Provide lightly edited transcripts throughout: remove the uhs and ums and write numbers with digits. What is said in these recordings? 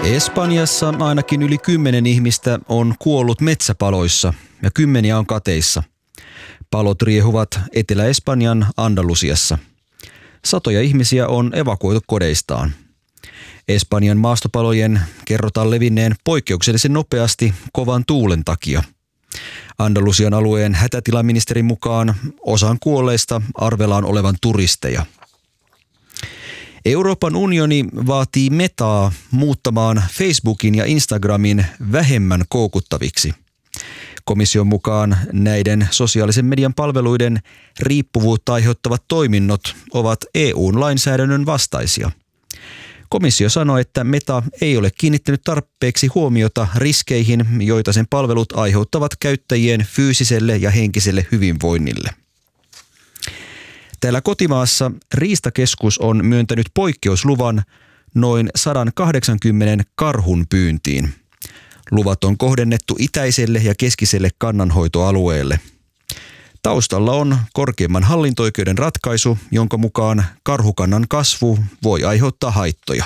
Espanjassa ainakin yli 10 ihmistä on kuollut metsäpaloissa ja 10 on kateissa. Palot riehuvat Etelä-Espanjan Andalusiassa. Satoja ihmisiä on evakuoitu kodeistaan. Espanjan maastopalojen kerrotaan levinneen poikkeuksellisen nopeasti kovan tuulen takia. Andalusian alueen hätätilaministerin mukaan osan kuolleista arvellaan olevan turisteja. Euroopan unioni vaatii Metaa muuttamaan Facebookin ja Instagramin vähemmän koukuttaviksi. Komission mukaan näiden sosiaalisen median palveluiden riippuvuutta aiheuttavat toiminnot ovat EU-lainsäädännön vastaisia. Komissio sanoi, että Meta ei ole kiinnittänyt tarpeeksi huomiota riskeihin, joita sen palvelut aiheuttavat käyttäjien fyysiselle ja henkiselle hyvinvoinnille. Täällä kotimaassa Riistakeskus on myöntänyt poikkeusluvan noin 180 karhun pyyntiin. Luvat on kohdennettu itäiselle ja keskiselle kannanhoitoalueelle. Taustalla on korkeimman hallinto-oikeuden ratkaisu, jonka mukaan karhukannan kasvu voi aiheuttaa haittoja.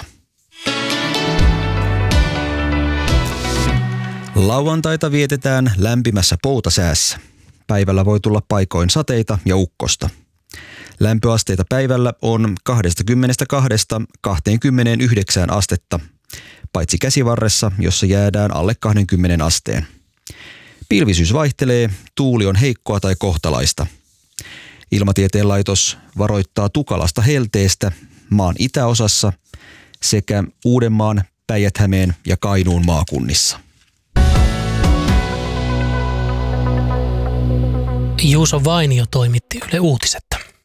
Lauantaita vietetään lämpimässä poutasäässä. Päivällä voi tulla paikoin sateita ja ukkosta. Lämpöasteita päivällä on 22–29 astetta, paitsi Käsivarressa, jossa jäädään alle 20 asteen. Pilvisyys vaihtelee, tuuli on heikkoa tai kohtalaista. Ilmatieteen laitos varoittaa tukalasta helteestä maan itäosassa sekä Uudenmaan, Päijät-Hämeen ja Kainuun maakunnissa. Juuso Vainio toimitti Yle Uutiset.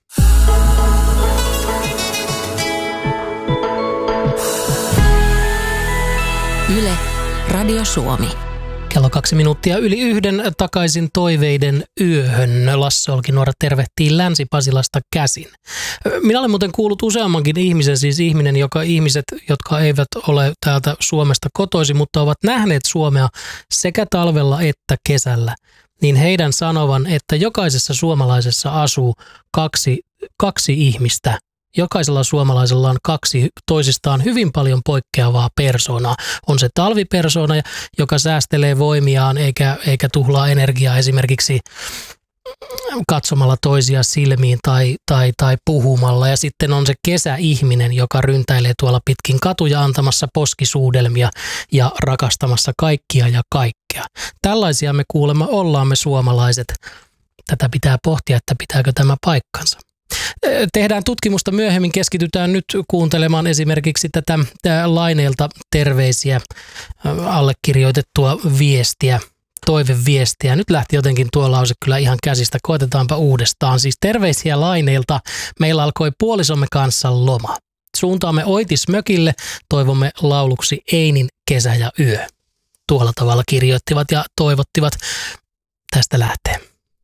Yle, Radio Suomi. Kello 2 minuuttia yli 1 takaisin toiveiden yöhön. Lasse Olkinuora tervehtii Länsi-Pasilasta käsin. Minä olen muuten kuullut useammankin ihmisen, siis ihmiset, jotka eivät ole täältä Suomesta kotoisin, mutta ovat nähneet Suomea sekä talvella että kesällä, niin heidän sanovan, että jokaisessa suomalaisessa asuu kaksi ihmistä. Jokaisella suomalaisella on 2 toisistaan hyvin paljon poikkeavaa persoonaa. On se talvipersona, joka säästelee voimiaan eikä tuhlaa energiaa esimerkiksi katsomalla toisia silmiin tai puhumalla. Ja sitten on se kesäihminen, joka ryntäilee tuolla pitkin katuja antamassa poskisuudelmia ja rakastamassa kaikkia ja kaikkea. Tällaisia me kuulemma ollaan me suomalaiset. Tätä pitää pohtia, että pitääkö tämä paikkansa. Tehdään tutkimusta myöhemmin, keskitytään nyt kuuntelemaan esimerkiksi tätä Laineelta terveisiä allekirjoitettua viestiä, toiveviestiä. Nyt lähti jotenkin tuo lause kyllä ihan käsistä, koetetaanpa uudestaan. Siis terveisiä Laineelta, meillä alkoi puolisomme kanssa loma. Suuntaamme Oitis-mökille, toivomme lauluksi Einin kesä ja yö. Tuolla tavalla kirjoittivat ja toivottivat. Tästä lähtee.